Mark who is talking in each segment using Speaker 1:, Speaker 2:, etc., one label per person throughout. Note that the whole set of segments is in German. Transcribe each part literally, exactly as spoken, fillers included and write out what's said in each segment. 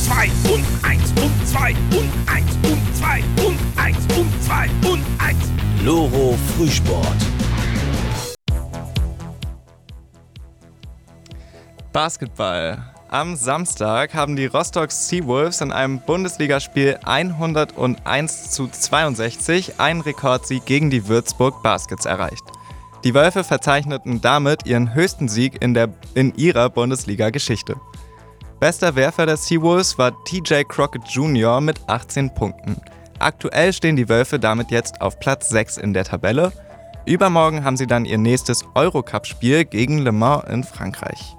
Speaker 1: zwei und eins und zwei und eins und zwei und eins und zwei und eins.
Speaker 2: Loro Frühsport.
Speaker 3: Basketball. Am Samstag haben die Rostock Seawolves in einem Bundesligaspiel hunderteins zu zweiundsechzig einen Rekordsieg gegen die Würzburg Baskets erreicht. Die Wölfe verzeichneten damit ihren höchsten Sieg in, der, in ihrer Bundesliga-Geschichte. Bester Werfer der Seawolves war T J Crockett Junior mit achtzehn Punkten. Aktuell stehen die Wölfe damit jetzt auf Platz sechs in der Tabelle. Übermorgen haben sie dann ihr nächstes Eurocup-Spiel gegen Le Mans in Frankreich.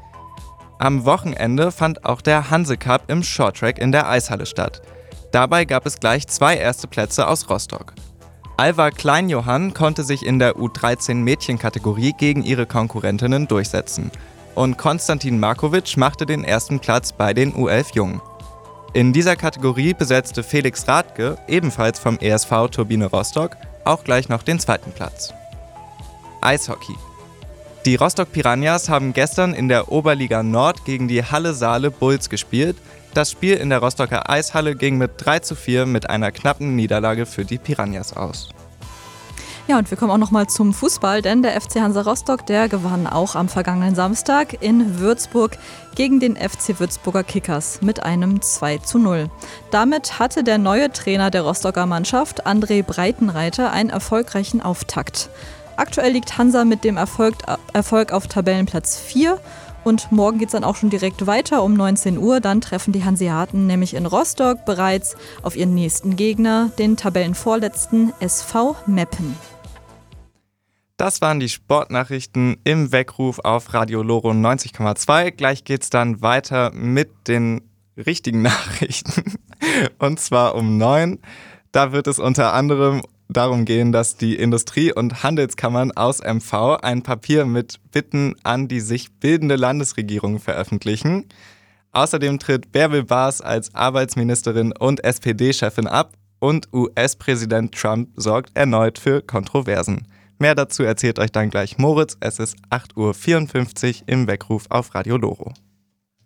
Speaker 3: Am Wochenende fand auch der Hanse-Cup im Shorttrack in der Eishalle statt. Dabei gab es gleich zwei erste Plätze aus Rostock. Alva Kleinjohann konnte sich in der U dreizehn Mädchenkategorie gegen ihre Konkurrentinnen durchsetzen. Und Konstantin Markovic machte den ersten Platz bei den U elf Jungen. In dieser Kategorie besetzte Felix Rathke, ebenfalls vom E S V Turbine Rostock, auch gleich noch den zweiten Platz. Eishockey. Die Rostock Piranhas haben gestern in der Oberliga Nord gegen die Halle Saale Bulls gespielt. Das Spiel in der Rostocker Eishalle ging mit drei zu vier mit einer knappen Niederlage für die Piranhas aus.
Speaker 4: Ja, und wir kommen auch nochmal zum Fußball, denn der F C Hansa Rostock, der gewann auch am vergangenen Samstag in Würzburg gegen den F C Würzburger Kickers mit einem zwei zu null. Damit hatte der neue Trainer der Rostocker Mannschaft, André Breitenreiter, einen erfolgreichen Auftakt. Aktuell liegt Hansa mit dem Erfolg, Erfolg auf Tabellenplatz vier und morgen geht es dann auch schon direkt weiter um neunzehn Uhr. Dann treffen die Hanseaten nämlich in Rostock bereits auf ihren nächsten Gegner, den Tabellenvorletzten S V Meppen.
Speaker 3: Das waren die Sportnachrichten im Weckruf auf Radio Loro neunzig Komma zwei. Gleich geht's dann weiter mit den richtigen Nachrichten und zwar um neun. Da wird es unter anderem darum gehen, dass die Industrie- und Handelskammern aus M V ein Papier mit Bitten an die sich bildende Landesregierung veröffentlichen. Außerdem tritt Bärbel Baas als Arbeitsministerin und S P D-Chefin ab und U S-Präsident Trump sorgt erneut für Kontroversen. Mehr dazu erzählt euch dann gleich Moritz. Es ist acht Uhr vierundfünfzig im Weckruf auf Radio Loro.